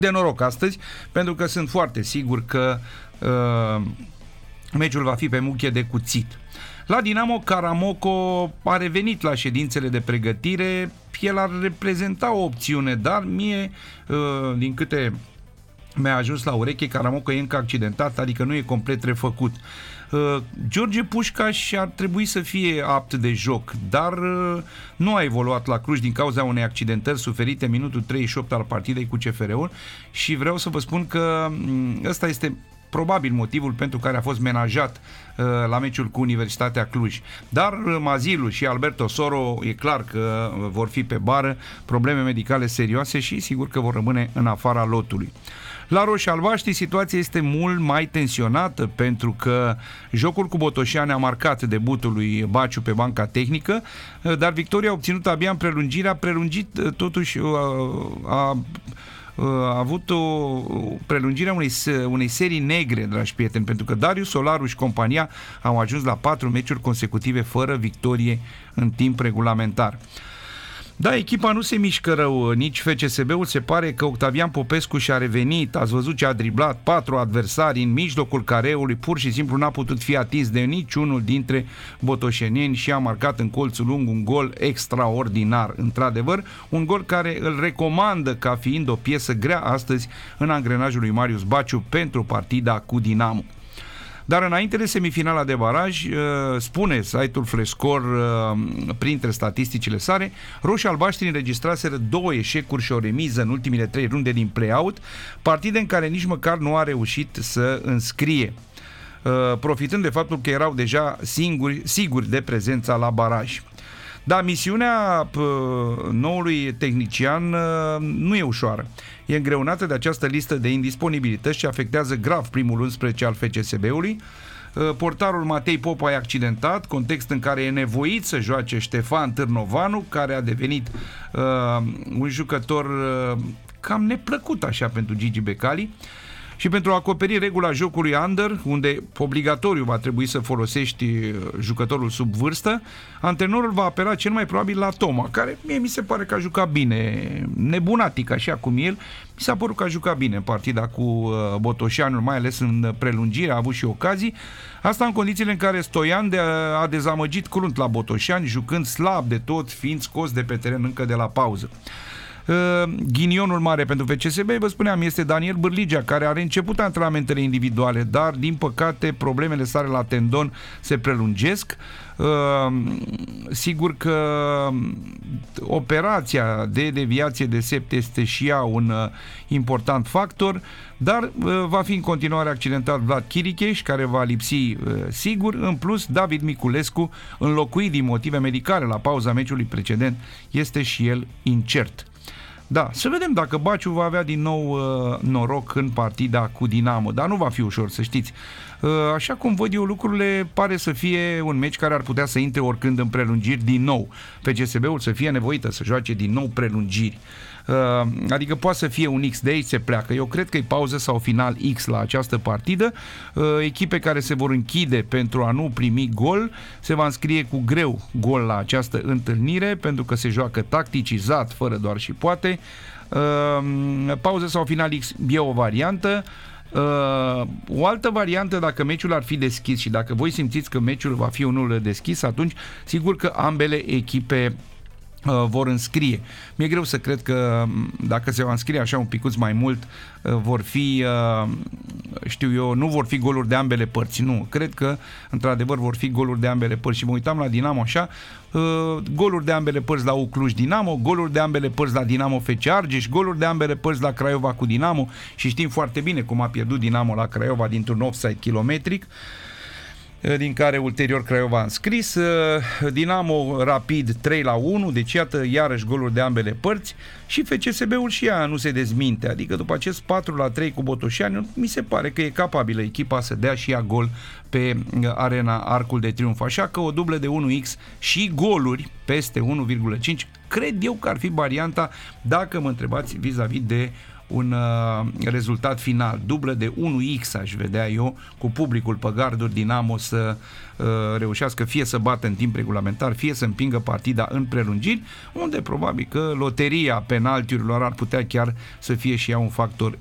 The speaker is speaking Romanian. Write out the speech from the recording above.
de noroc astăzi, pentru că sunt foarte sigur că meciul va fi pe muche de cuțit. La Dinamo, Karamoko a revenit la ședințele de pregătire, el ar reprezenta o opțiune, dar mie, din câte mi-a ajuns la ureche, Karamoko e încă accidentat, adică nu e complet refăcut. George Pușcaș ar trebui să fie apt de joc, dar nu a evoluat la Cluj din cauza unei accidentări suferite în minutul 38 al partidei cu CFR-ul și vreau să vă spun că ăsta este probabil motivul pentru care a fost menajat la meciul cu Universitatea Cluj. Dar Mazilu și Alberto Soro e clar că vor fi pe bară, probleme medicale serioase și sigur că vor rămâne în afara lotului. La roșii-albaștri situația este mult mai tensionată pentru că jocul cu Botoșani a marcat debutul lui Baciu pe banca tehnică, dar victoria obținută abia în prelungire a prelungit totuși a avut o prelungire a unei serii negre, dragi prieteni, pentru că Darius Solaru și compania au ajuns la 4 meciuri consecutive fără victorie în timp regulamentar. Da, echipa nu se mișcă rău, nici FCSB-ul. Se pare că Octavian Popescu și-a revenit, ați văzut ce a driblat, 4 adversari în mijlocul careului, pur și simplu n-a putut fi atins de niciunul dintre botoșeneni și a marcat în colțul lung un gol extraordinar, într-adevăr, un gol care îl recomandă ca fiind o piesă grea astăzi în angrenajul lui Marius Baciu pentru partida cu Dinamo. Dar înainte de semifinala de baraj, spune site-ul Flescore printre statisticile sale, roșii-albaștri înregistraseră 2 eșecuri și o remiză în ultimile 3 runde din play-out, partide în care nici măcar nu a reușit să înscrie, profitând de faptul că erau deja siguri de prezența la baraj. Da, misiunea noului tehnician nu e ușoară. E îngreunată de această listă de indisponibilități și afectează grav primul 11 al FCSB-ului. Portarul Matei Popa e accidentat, context în care e nevoit să joace Ștefan Târnovanu, care a devenit un jucător cam neplăcut așa pentru Gigi Becali. Și pentru a acoperi regula jocului under, unde obligatoriu va trebui să folosești jucătorul sub vârstă, antrenorul va apela cel mai probabil la Toma, care mie mi se pare că a jucat bine, nebunatic așa cum el, mi s-a părut că a jucat bine în partida cu Botoșanul, mai ales în prelungire, a avut și ocazii. Asta în condițiile în care Stoian a dezamăgit crunt la Botoșani, jucând slab de tot, fiind scos de pe teren încă de la pauză. Ghinionul mare pentru FCSB, vă spuneam, este Daniel Bârligea, care are început antrenamentele individuale, dar din păcate problemele sale la tendon se prelungesc. Sigur că operația de deviație de sept este și ea un important factor, dar va fi în continuare accidentat Vlad Chiricheș, care va lipsi sigur. În plus, David Miculescu, înlocuit din motive medicale la pauza meciului precedent, este și el incert. Da, să vedem dacă Baciu va avea din nou noroc în partida cu Dinamo, dar nu va fi ușor, să știți. Așa cum văd eu lucrurile, pare să fie un meci care ar putea să intre oricând în prelungiri din nou. FCSB-ul să fie nevoită să joace din nou prelungiri. Adică poate să fie un X de aici se pleacă. Eu cred că e pauză sau final X la această partidă. Echipe care se vor închide pentru a nu primi gol, se va înscrie cu greu gol la această întâlnire, pentru că se joacă tacticizat, fără doar și poate. Pauză sau final X e o variantă. O altă variantă, dacă meciul ar fi deschis și dacă voi simțiți că meciul va fi unul deschis, atunci sigur că ambele echipe vor înscrie. Mi-e greu să cred că dacă se va înscrie așa un picuț mai mult, vor fi, știu eu, nu vor fi goluri de ambele părți. Nu, cred că într-adevăr vor fi goluri de ambele părți și mă uitam la Dinamo așa, goluri de ambele părți la Cluj Dinamo, goluri de ambele părți la Dinamo FC Argeș, goluri de ambele părți la Craiova cu Dinamo și știm foarte bine cum a pierdut Dinamo la Craiova dintr-un offside kilometric, din care ulterior Craiova a înscris. Dinamo Rapid 3-1, deci iată iarăși goluri de ambele părți și FCSB-ul și ea nu se dezminte, adică după acest 4-3 cu Botoșani, mi se pare că e capabilă echipa să dea și ea gol pe arena Arcul de Triunf, așa că o dublă de 1x și goluri peste 1,5 cred eu că ar fi varianta dacă mă întrebați vis-a-vis de un rezultat final. Dublă de 1x aș vedea eu, cu publicul pe garduri, Dinamo să reușească fie să bată în timp regulamentar, fie să împingă partida în prelungiri, unde probabil că loteria penaltiurilor ar putea chiar să fie și ea un factor